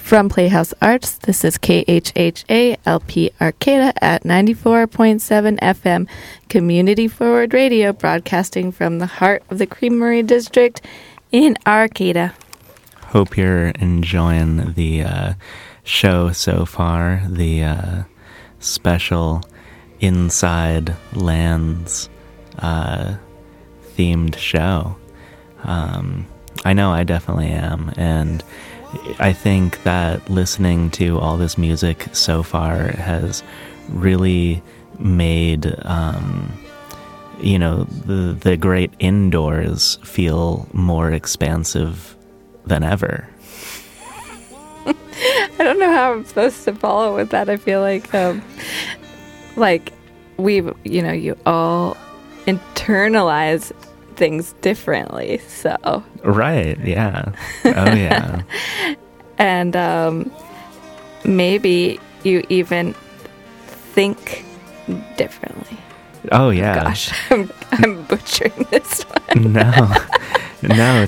From Playhouse Arts, this is KHHA-LP Arcata at 94.7 FM, Community Forward Radio, broadcasting from the heart of the Creamery District in Arcata. Hope you're enjoying the show so far, the special Inside Lands themed show. I know I definitely am, and I think that listening to all this music so far has really made, the great indoors feel more expansive than ever. I don't know how I'm supposed to follow with that. I feel like we've, you all internalize things differently, so. Right, yeah. Oh, yeah. And maybe you even think differently. Oh, yeah. Gosh, I'm butchering this one. No,